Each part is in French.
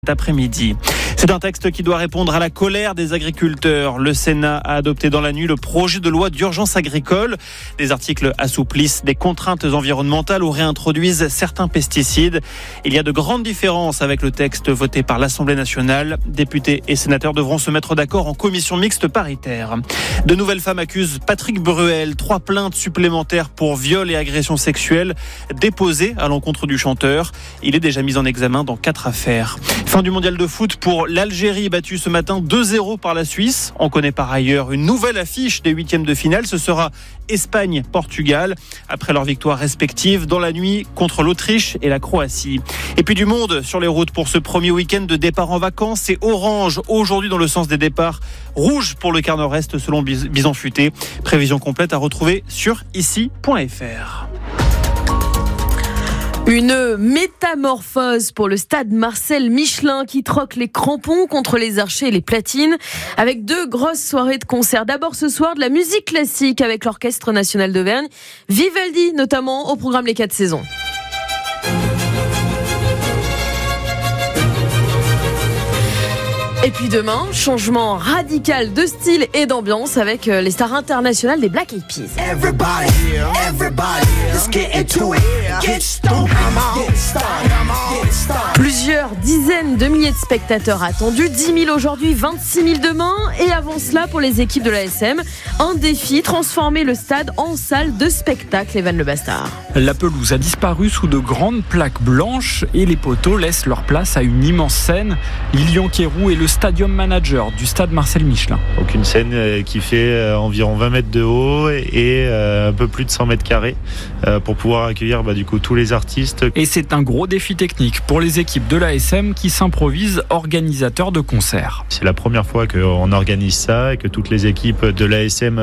Cet après-midi. C'est un texte qui doit répondre à la colère des agriculteurs. Le Sénat a adopté dans la nuit le projet de loi d'urgence agricole. Des articles assouplissent des contraintes environnementales ou réintroduisent certains pesticides. Il y a de grandes différences avec le texte voté par l'Assemblée nationale. Députés et sénateurs devront se mettre d'accord en commission mixte paritaire. De nouvelles femmes accusent Patrick Bruel. 3 plaintes supplémentaires pour viol et agression sexuelle déposées à l'encontre du chanteur. Il est déjà mis en examen dans 4 affaires. Fin du mondial de foot pour l'Algérie, battue ce matin 2-0 par la Suisse. On connaît par ailleurs une nouvelle affiche des 8e de finale. Ce sera Espagne-Portugal, après leurs victoires respectives dans la nuit contre l'Autriche et la Croatie. Et puis du monde sur les routes pour ce premier week-end de départ en vacances. C'est orange aujourd'hui dans le sens des départs, rouge pour le quart nord-est selon Bison Futé. Prévision complète à retrouver sur ici.fr. Une métamorphose pour le stade Marcel Michelin qui troque les crampons contre les archers et les platines avec 2 grosses soirées de concert. D'abord ce soir de la musique classique avec l'Orchestre National d'Auvergne, Vivaldi notamment au programme les 4 saisons. Et puis demain, changement radical de style et d'ambiance avec les stars internationales des Black Eyed Peas. Plusieurs dizaines de milliers de spectateurs attendus, 10 000 aujourd'hui, 26 000 demain. Et avant cela, pour les équipes de l'ASM, un défi, transformer le stade en salle de spectacle, Evan Le Bastard. La pelouse a disparu sous de grandes plaques blanches et les poteaux laissent leur place à une immense scène. Lilian Kérou est le stadium manager du stade Marcel Michelin. Donc une scène qui fait environ 20 mètres de haut et un peu plus de 100 mètres carrés pour pouvoir accueillir du coup tous les artistes. Et c'est un gros défi technique pour les équipes de l'ASM qui s'improvisent organisateurs de concerts. C'est la première fois qu'on organise ça et que toutes les équipes de l'ASM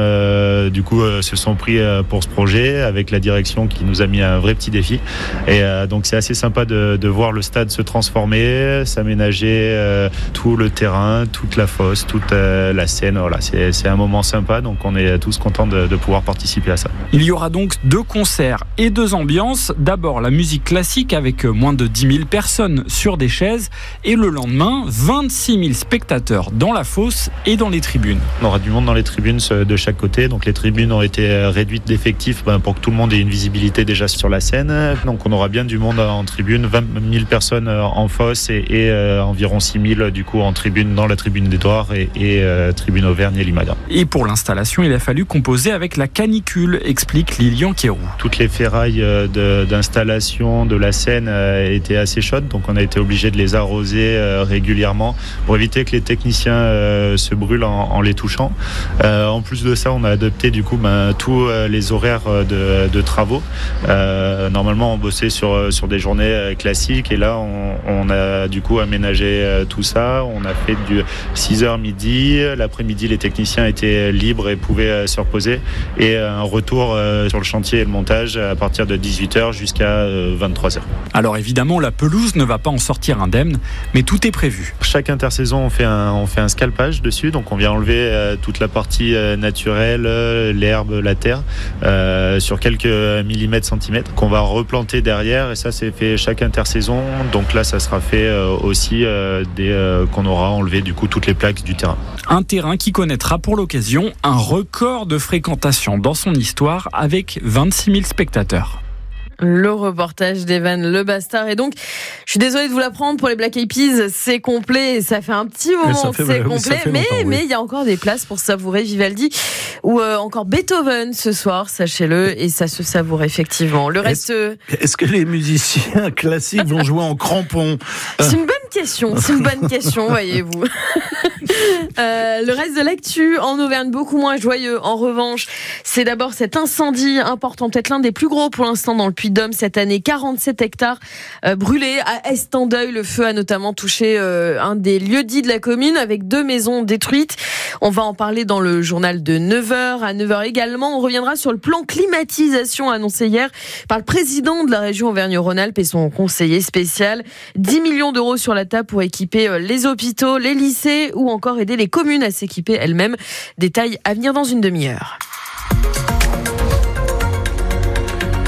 se sont pris pour ce projet avec la direction qui nous a mis un vrai petit défi. Et donc c'est assez sympa de voir le stade se transformer, s'aménager tout le terrain, toute la fosse, toute la scène. Voilà, c'est un moment sympa, donc on est tous contents de pouvoir participer à ça. Il y aura donc 2 concerts et 2 ambiances. D'abord la musique classique avec moins de 10 000 personnes sur des chaises et le lendemain 26 000 spectateurs dans la fosse et dans les tribunes. On aura du monde dans les tribunes de chaque côté, donc les tribunes ont été réduites d'effectifs pour que tout le monde ait une visibilité déjà sur la scène. Donc on aura bien du monde en tribune, 20 000 personnes en fosse et environ 6 000 du coup en tribune, dans la tribune d'Édouard et tribune Auvergne et Limaga. Et pour l'installation, il a fallu composer avec la canicule, explique Lilian Kérou. Toutes les ferrailles d'installation de la scène étaient assez chaudes, donc on a été obligé de les arroser régulièrement pour éviter que les techniciens se brûlent en les touchant. En plus de ça, on a adopté du coup tous les horaires de travaux. Normalement, on bossait sur des journées classiques et là, on a du coup aménagé tout ça. On a fait du 6h midi. L'après-midi, les techniciens étaient libres et pouvaient se reposer. Et un retour sur le chantier et le montage à partir de 18h jusqu'à 23h. Alors évidemment, la pelouse ne va pas en sortir indemne, mais tout est prévu. Chaque intersaison, on fait un scalpage dessus. Donc on vient enlever toute la partie naturelle, l'herbe, la terre, sur quelques millimètres, centimètres, qu'on va replanter derrière. Et ça, c'est fait chaque intersaison. Donc là, ça sera fait aussi qu'on aura enlevé du coup toutes les plaques du terrain. Un terrain qui connaîtra pour l'occasion un record de fréquentation dans son histoire avec 26 000 spectateurs. Le reportage d'Evan Le Bastard. Et donc, je suis désolée de vous l'apprendre, pour les Black Eyed Peas, c'est complet. Ça fait un petit moment que c'est complet. Mais il y a encore des places pour savourer Vivaldi ou encore Beethoven ce soir, sachez-le. Et ça se savoure effectivement. Le reste. Est-ce que les musiciens classiques vont jouer en crampons ? C'est une bonne question. C'est une bonne question, voyez-vous. Le reste de l'actu en Auvergne, beaucoup moins joyeux. En revanche, c'est d'abord cet incendie important, peut-être l'un des plus gros pour l'instant dans le Puy-de-Dôme cette année. 47 hectares brûlés à Estendeuil. Le feu a notamment touché un des lieux-dits de la commune avec 2 maisons détruites. On va en parler dans le journal de 9h. À 9h également, on reviendra sur le plan climatisation annoncé hier par le président de la région Auvergne-Rhône-Alpes et son conseiller spécial. 10 millions d'euros sur la table pour équiper les hôpitaux, les lycées ou encore aider les communes à s'équiper elles-mêmes. Détails à venir dans une demi-heure.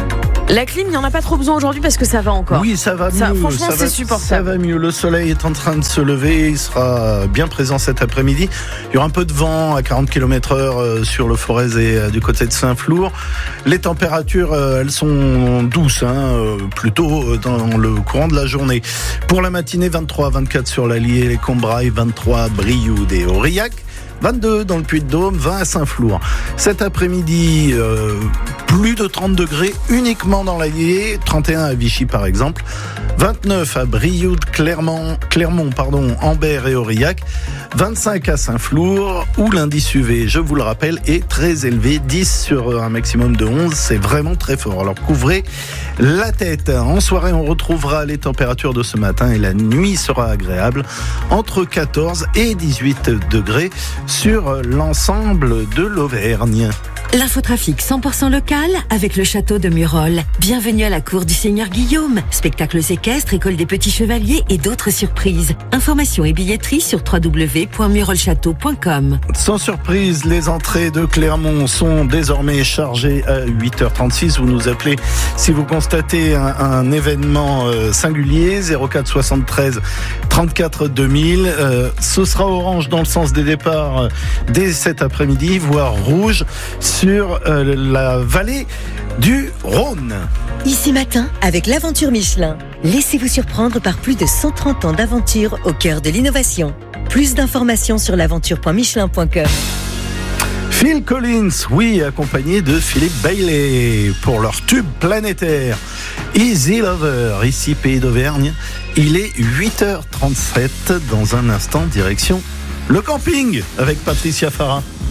La clim, il n'y en a pas trop besoin aujourd'hui parce que ça va encore. Oui, ça va mieux. Franchement, c'est supportable. Ça va mieux. Le soleil est en train de se lever. Il sera bien présent cet après-midi. Il y aura un peu de vent à 40 km/h sur le Forez et du côté de Saint-Flour. Les températures, elles sont douces, plutôt dans le courant de la journée. Pour la matinée, 23 à 24 sur l'Allier, les Combrailles, 23 à Brioude et Aurillac. 22 dans le Puy-de-Dôme, 20 à Saint-Flour. Cet après-midi, plus de 30 degrés uniquement dans l'Allier, 31 à Vichy par exemple, 29 à Brioude, Clermont, Ambert et Aurillac, 25 à Saint-Flour, où l'indice UV, je vous le rappelle, est très élevé, 10 sur un maximum de 11, c'est vraiment très fort. Alors couvrez la tête. En soirée, on retrouvera les températures de ce matin et la nuit sera agréable, entre 14 et 18 degrés sur l'ensemble de l'Auvergne. L'infotrafic 100% local avec le château de Murol. Bienvenue à la cour du Seigneur Guillaume. Spectacles équestres, école des petits chevaliers et d'autres surprises. Informations et billetterie sur www.murolchâteau.com. Sans surprise, les entrées de Clermont sont désormais chargées à 8h36. Vous nous appelez si vous constatez un événement singulier, 04 73 34 2000. Ce sera orange dans le sens des départs dès cet après-midi, voire rouge sur la vallée du Rhône. Ici matin, avec l'aventure Michelin. Laissez-vous surprendre par plus de 130 ans d'aventure au cœur de l'innovation. Plus d'informations sur l'aventure.michelin.com. Phil Collins, oui, accompagné de Philippe Bailey pour leur tube planétaire Easy Lover, ici Pays d'Auvergne. Il est 8h37 dans un instant, direction le camping avec Patricia Farah.